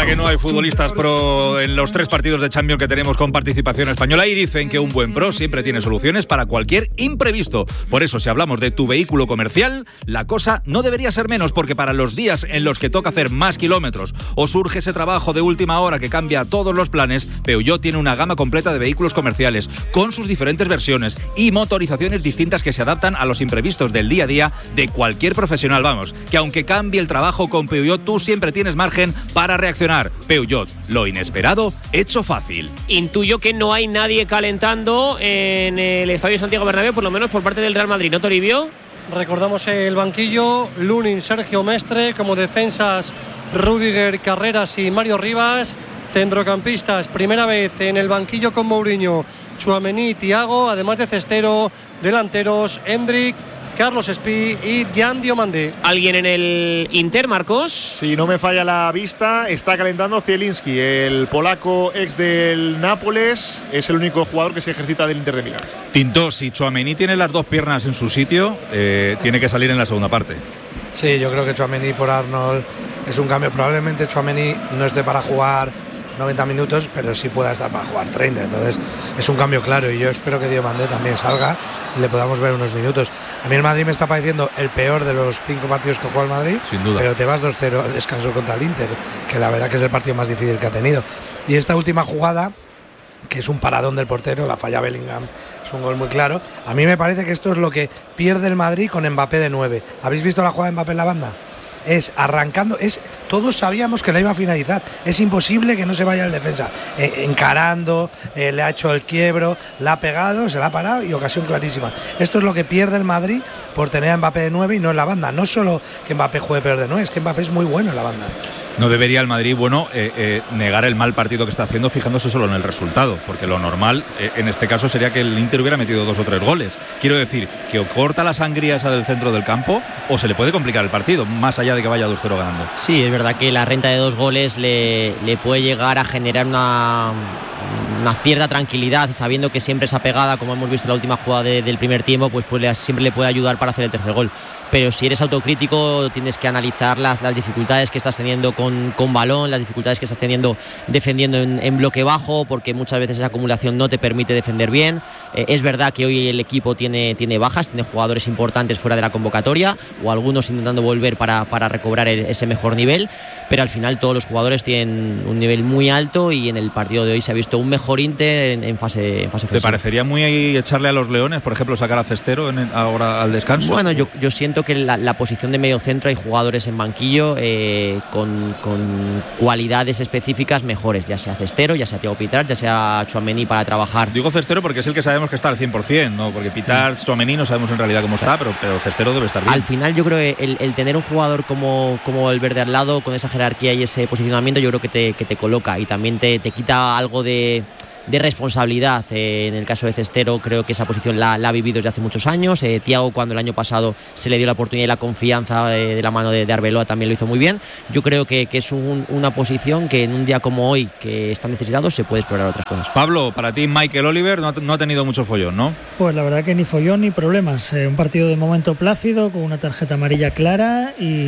verdad que no hay futbolistas pro en los 3 partidos de Champions que tenemos con participación española y dicen que un buen pro siempre tiene soluciones para cualquier imprevisto. Por eso, si hablamos de tu vehículo comercial, la cosa no debería ser menos, porque para los días en los que toca hacer más kilómetros o surge ese trabajo de última hora que cambia todos los planes, Peugeot tiene una gama completa de vehículos comerciales con sus diferentes versiones y motorizaciones distintas que se adaptan a los imprevistos del día a día de cualquier profesional. Vamos, que aunque cambie el trabajo con Peugeot, tú siempre tienes margen para reaccionar. Peugeot, lo inesperado hecho fácil. Intuyo que no hay nadie calentando en el Estadio Santiago Bernabéu, por lo menos por parte del Real Madrid, ¿no, Toribio? Recordamos el banquillo: Lunin, Sergio Mestre, como defensas Rüdiger, Carreras y Mario Rivas. Centrocampistas, primera vez en el banquillo con Mourinho, Tchouaméni, Thiago, además de Cestero. Delanteros, Hendrik, Carlos Espí y Jan Diomande. ¿Alguien en el Inter, Marcos? Si no me falla la vista, está calentando Zielinski, el polaco ex del Nápoles. Es el único jugador que se ejercita del Inter de Milán. Tinto, si Tchouaméni tiene las 2 piernas en su sitio, tiene que salir en la segunda parte. Sí, yo creo que Tchouaméni por Arnold es un cambio. Probablemente Tchouaméni no esté para jugar 90 minutos, pero sí pueda estar para jugar 30. Entonces es un cambio claro, y yo espero que Diomande también salga y le podamos ver unos minutos. A mí el Madrid me está pareciendo el peor de los 5 partidos que juega el Madrid, sin duda. Pero te vas 2-0 al descanso contra el Inter, que la verdad que es el partido más difícil que ha tenido. Y esta última jugada, que es un paradón del portero, la falla Bellingham, es un gol muy claro. A mí me parece que esto es lo que pierde el Madrid con Mbappé de 9. ¿Habéis visto la jugada de Mbappé en la banda? Es arrancando, todos sabíamos que la iba a finalizar, es imposible que no se vaya el defensa, encarando, le ha hecho el quiebro, la ha pegado, se la ha parado y ocasión clarísima. Esto es lo que pierde el Madrid por tener a Mbappé de 9 y no en la banda. No solo que Mbappé juegue peor de 9, es que Mbappé es muy bueno en la banda. No debería el Madrid, negar el mal partido que está haciendo fijándose solo en el resultado, porque lo normal en este caso sería que el Inter hubiera metido 2 o 3 goles. Quiero decir, que o corta la sangría esa del centro del campo o se le puede complicar el partido, más allá de que vaya 2-0 ganando. Sí, es verdad que la renta de 2 goles le puede llegar a generar una cierta tranquilidad, sabiendo que siempre esa pegada, como hemos visto en la última jugada del primer tiempo, pues siempre le puede ayudar para hacer el tercer gol. Pero si eres autocrítico, tienes que analizar las dificultades que estás teniendo con balón, las dificultades que estás teniendo defendiendo en bloque bajo, porque muchas veces esa acumulación no te permite defender bien. Es verdad que hoy el equipo tiene bajas, tiene jugadores importantes fuera de la convocatoria, o algunos intentando volver para recobrar ese mejor nivel, pero al final todos los jugadores tienen un nivel muy alto, y en el partido de hoy se ha visto un mejor Inter en fase ofensiva. ¿Te parecería muy echarle a los leones, por ejemplo, sacar a Cestero ahora al descanso? Bueno, yo siento que la posición de medio centro hay jugadores en banquillo con cualidades específicas mejores, ya sea Cestero, ya sea Thiago Pitart, ya sea Tchouaméni para trabajar. Digo Cestero porque es el que sabemos que está al 100%, ¿no? Porque Pitart, Tchouaméni no sabemos en realidad cómo está, pero Cestero debe estar bien. Al final yo creo que el tener un jugador como el Verde al lado, con esa jerarquía y ese posicionamiento, yo creo que te coloca y también te quita algo de responsabilidad. En el caso de Cestero, creo que esa posición la ha vivido desde hace muchos años. Thiago, cuando el año pasado se le dio la oportunidad y la confianza de la mano de Arbeloa, también lo hizo muy bien. Yo creo que es una posición que en un día como hoy, que está necesitado, se puede explorar otras cosas. Pablo, para ti Michael Oliver no ha tenido mucho follón, ¿no? Pues la verdad que ni follón ni problemas. Un partido de momento plácido, con una tarjeta amarilla clara,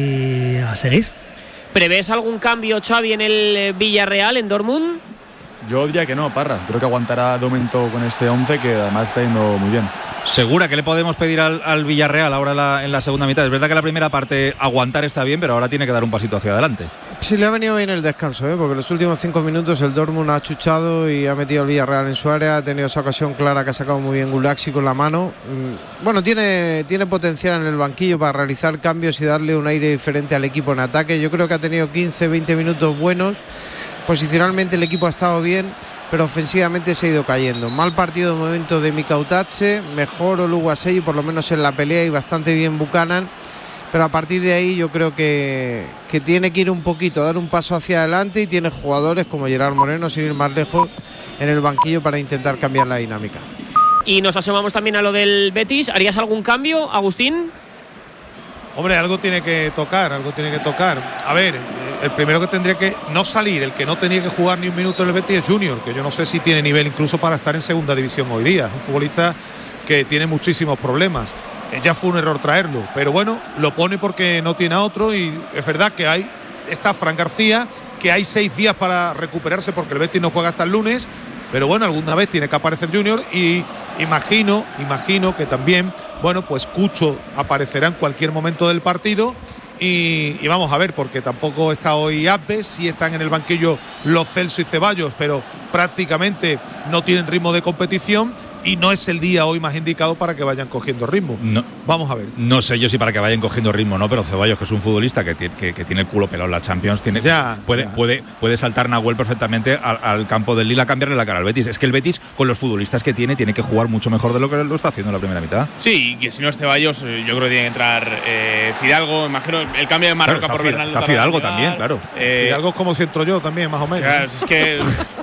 y a seguir. ¿Prevés algún cambio, Xavi, en el Villarreal, en Dortmund? Yo diría que no, Parra. Creo que aguantará de momento con este 11, que además está yendo muy bien. ¿Segura que le podemos pedir al Villarreal ahora en la segunda mitad? Es verdad que la primera parte aguantar está bien, pero ahora tiene que dar un pasito hacia adelante. Sí, le ha venido bien el descanso, porque los últimos 5 minutos el Dortmund ha chuchado y ha metido al Villarreal en su área. Ha tenido esa ocasión clara que ha sacado muy bien Gulaxi con la mano. Bueno, tiene potencial en el banquillo para realizar cambios y darle un aire diferente al equipo en ataque. Yo creo que ha tenido 15-20 minutos buenos. Posicionalmente el equipo ha estado bien, pero ofensivamente se ha ido cayendo. Mal partido de momento de Mika Utache, mejor Oluwaseyi, por lo menos en la pelea, y bastante bien Buchanan, pero a partir de ahí yo creo que tiene que ir un poquito, dar un paso hacia adelante, y tiene jugadores como Gerard Moreno, sin ir más lejos, en el banquillo para intentar cambiar la dinámica. Y nos asomamos también a lo del Betis. ¿Harías algún cambio, Agustín? Hombre, algo tiene que tocar. A ver, el primero que tendría que no salir, el que no tenía que jugar ni un minuto en el Betis es Junior, que yo no sé si tiene nivel incluso para estar en segunda división hoy día. Es un futbolista que tiene muchísimos problemas. Ya fue un error traerlo, pero bueno, lo pone porque no tiene a otro, y es verdad que está Fran García, que hay 6 días para recuperarse porque el Betis no juega hasta el lunes. Pero bueno, alguna vez tiene que aparecer Junior y imagino que también, bueno, pues Cucho aparecerá en cualquier momento del partido. Y vamos a ver, porque tampoco está hoy Abbes, sí están en el banquillo los Celso y Ceballos, pero prácticamente no tienen ritmo de competición y no es el día hoy más indicado para que vayan cogiendo ritmo. No. Vamos a ver. No sé yo si para que vayan cogiendo ritmo, no, pero Ceballos, que es un futbolista que tiene el culo pelado en la Champions, puede saltar Nahuel perfectamente al campo del Lille a cambiarle la cara al Betis. Es que el Betis, con los futbolistas que tiene que jugar mucho mejor de lo que lo está haciendo en la primera mitad. Sí, y si no es Ceballos, yo creo que tiene que entrar Fidalgo. Imagino el cambio de Marroca por Bernardo. Está Fidalgo también, claro. Fidalgo es como si entro yo también, más o menos. Claro, es que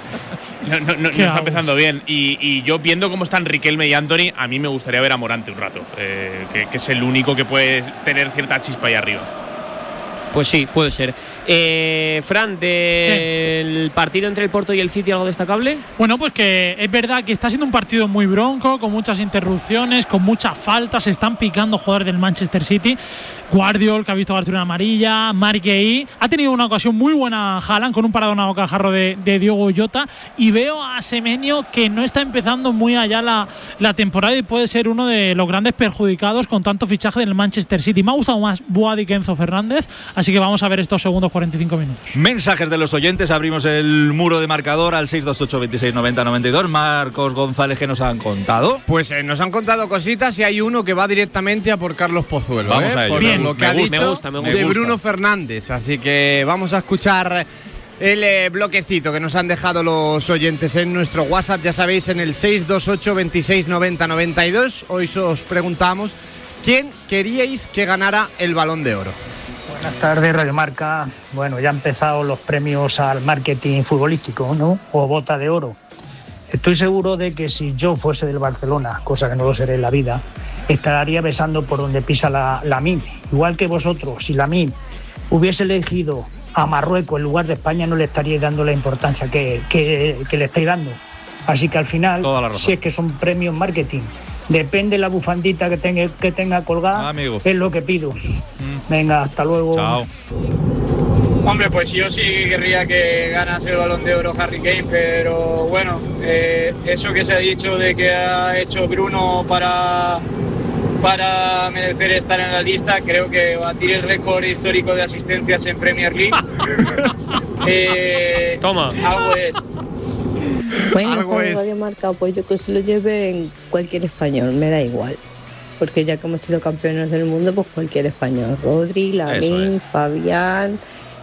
no está empezando bien. Y yo viendo cómo están Riquelme y Antony, a mí me gustaría ver a Morante un rato, que es el único que puede tener cierta chispa ahí arriba. Pues sí, puede ser. Fran, del partido entre el Porto y el City, ¿algo destacable? Bueno, pues que es verdad que está siendo un partido muy bronco, con muchas interrupciones, con muchas faltas, se están picando jugadores del Manchester City. Guardiol, que ha visto cartulina amarilla, Marquei, ha tenido una ocasión muy buena Haaland con un paradón a bocajarro de Diogo Jota, y veo a Semenyo que no está empezando muy allá la temporada y puede ser uno de los grandes perjudicados con tanto fichaje del Manchester City. Me ha gustado más Boadi que Enzo Fernández, así que vamos a ver estos segundos 45 minutos. Mensajes de los oyentes, abrimos el muro de marcador al 628 26 90 92. Marcos González, ¿qué nos han contado? Pues nos han contado cositas y hay uno que va directamente a por Carlos Pozuelo. Vamos a ello. Bien. Lo que ha dicho de Bruno Fernández, así que vamos a escuchar el bloquecito que nos han dejado los oyentes en nuestro WhatsApp, ya sabéis, en el 628 26 90 92. Hoy os preguntamos quién queríais que ganara el Balón de Oro. Buenas tardes, Radio Marca. Bueno, ya han empezado los premios al marketing futbolístico, ¿no? O Bota de Oro. Estoy seguro de que si yo fuese del Barcelona, cosa que no lo seré en la vida, estaría besando por donde pisa la Lamine. Igual que vosotros, si Lamine hubiese elegido a Marruecos en lugar de España, no le estaríais dando la importancia que le estáis dando. Así que al final, si es que son premios marketing, depende la bufandita que tenga colgada, es lo que pido. Venga, hasta luego. Chao. Hombre, pues yo sí querría que ganase el Balón de Oro Harry Kane, pero bueno, eso que se ha dicho de que ha hecho Bruno para merecer estar en la lista, creo que batir el récord histórico de asistencias en Premier League. Toma. Algo es. Bueno, Radio Marca, pues yo que se lo lleve en cualquier español, me da igual. Porque ya que hemos sido campeones del mundo, pues cualquier español. Rodri, Lamine, Fabián,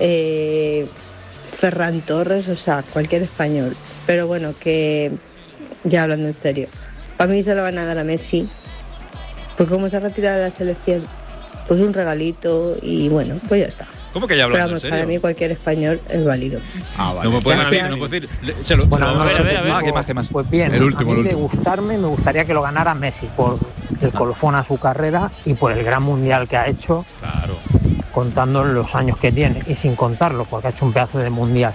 Ferran Torres, o sea, cualquier español. Pero bueno, que ya hablando en serio, para mí se lo van a dar a Messi, porque como se ha retirado de la selección, pues un regalito y bueno, pues ya está. ¿Cómo que ya hablando en serio? Para mí cualquier español es válido. Vale. No me pueden decir. ¿Qué más? Pues bien, el último, de gustarme, me gustaría que lo ganara Messi por el colofón a su carrera y por el gran mundial que ha hecho. Claro. Contando los años que tiene y sin contarlo, porque ha hecho un pedazo de mundial.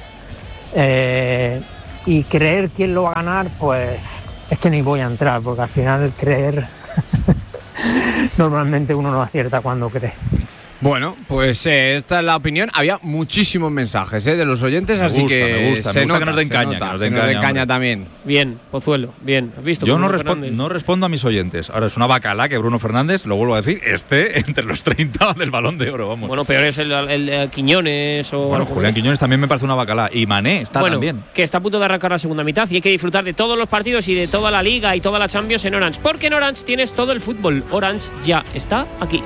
Y creer quién lo va a ganar, pues es que ni voy a entrar, porque al final creer normalmente uno no acierta cuando cree. Bueno, pues esta es la opinión. Había muchísimos mensajes de los oyentes, así que me gusta que nos den caña. Que nos den caña también. Bien, Pozuelo, bien. ¿Has visto? Yo no respondo a mis oyentes. Ahora es una bacala que Bruno Fernández, lo vuelvo a decir, esté entre los 30 del Balón de Oro, vamos. Bueno, peor es el Quiñones o... Bueno, Julián Quiñones también me parece una bacala. Y Mané está también. Que está a punto de arrancar la segunda mitad y hay que disfrutar de todos los partidos y de toda la Liga y toda la Champions en Orange. Porque en Orange tienes todo el fútbol. Orange ya está aquí.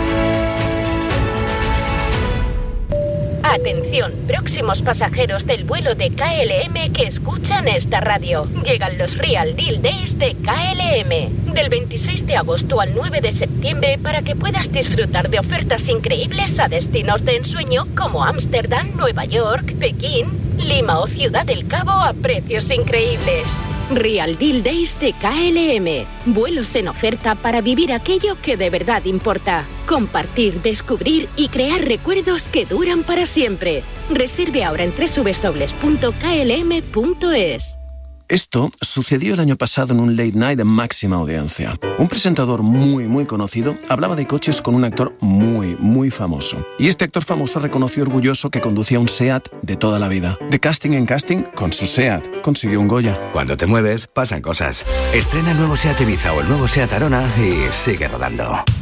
Atención, próximos pasajeros del vuelo de KLM que escuchan esta radio. Llegan los Real Deal Days de KLM. Del 26 de agosto al 9 de septiembre para que puedas disfrutar de ofertas increíbles a destinos de ensueño como Ámsterdam, Nueva York, Pekín, Lima o Ciudad del Cabo a precios increíbles. Real Deal Days de KLM. Vuelos en oferta para vivir aquello que de verdad importa. Compartir, descubrir y crear recuerdos que duran para siempre. Reserve ahora en www.klm.es. Esto sucedió el año pasado en un late night de máxima audiencia. Un presentador muy conocido hablaba de coches con un actor muy famoso. Y este actor famoso reconoció orgulloso que conducía un SEAT de toda la vida. De casting en casting, con su SEAT consiguió un Goya. Cuando te mueves, pasan cosas. Estrena el nuevo SEAT Ibiza o el nuevo SEAT Arona y sigue rodando.